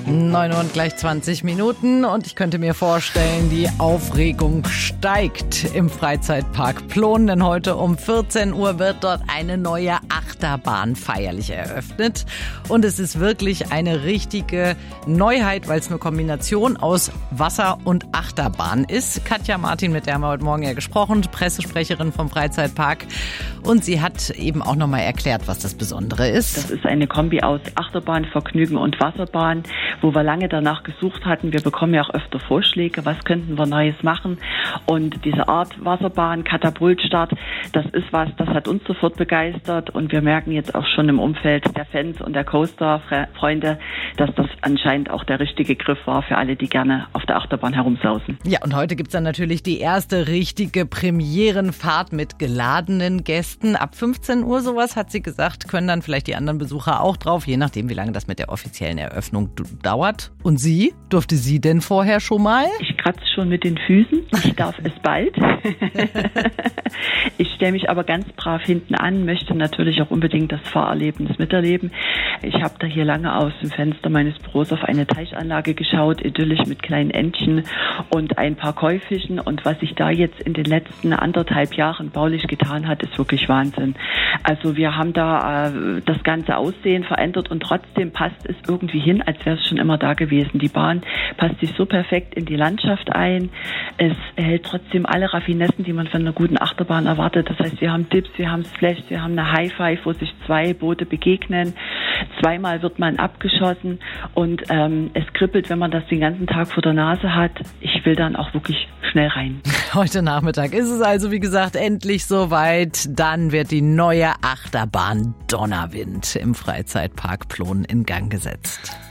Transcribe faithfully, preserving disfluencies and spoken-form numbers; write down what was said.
neun Uhr und gleich zwanzig Minuten und ich könnte mir vorstellen, die Aufregung steigt im Freizeitpark Plon, denn heute um vierzehn Uhr wird dort eine neue Achterbahn feierlich eröffnet und es ist wirklich eine richtige Neuheit, weil es eine Kombination aus Wasser und Achterbahn ist. Katja Martin, mit der haben wir heute Morgen ja gesprochen, Pressesprecherin vom Freizeitpark, und sie hat eben auch nochmal erklärt, was das Besondere ist. Das ist eine Kombi aus Achterbahn, Vergnügen und Wasserbahn, wo wir lange danach gesucht hatten. Wir bekommen ja auch öfter Vorschläge, was könnten wir Neues machen. Und diese Art Wasserbahn, Katapultstart, das ist was, das hat uns sofort begeistert. Und wir merken jetzt auch schon im Umfeld der Fans und der Coaster-Freunde, dass das anscheinend auch der richtige Griff war für alle, die gerne auf der Achterbahn herumsausen. Ja, und heute gibt's dann natürlich die erste richtige Premierenfahrt mit geladenen Gästen. Ab fünfzehn Uhr sowas, hat sie gesagt, können dann vielleicht die anderen Besucher auch drauf, je nachdem, wie lange das mit der offiziellen Eröffnung dauert. Und sie? Durfte sie denn vorher schon mal? Ich kratze schon mit den Füßen. Ich darf es bald. Ich stelle mich aber ganz brav hinten an, möchte natürlich auch unbedingt das Fahrerlebnis miterleben. Ich habe da hier lange aus dem Fenster meines Büros auf eine Teichanlage geschaut, idyllisch mit kleinen Entchen und ein paar Käufischen. Und was sich da jetzt in den letzten anderthalb Jahren baulich getan hat, ist wirklich Wahnsinn. Also wir haben da äh, das ganze Aussehen verändert und trotzdem passt es irgendwie hin, als wäre es schon immer da gewesen. Die Bahn passt sich so perfekt in die Landschaft ein. Es hält trotzdem alle Raffinessen, die man von einer guten Achterbahn erwartet. Das heißt, wir haben Dips, wir haben Splash, wir haben eine High Five, wo sich zwei Boote begegnen. Zweimal wird man abgeschossen und ähm, es kribbelt, wenn man das den ganzen Tag vor der Nase hat. Ich will dann auch wirklich schnell rein. Heute Nachmittag ist es also, wie gesagt, endlich soweit. Dann wird die neue Achterbahn Donnerwind im Freizeitpark Plon in Gang gesetzt.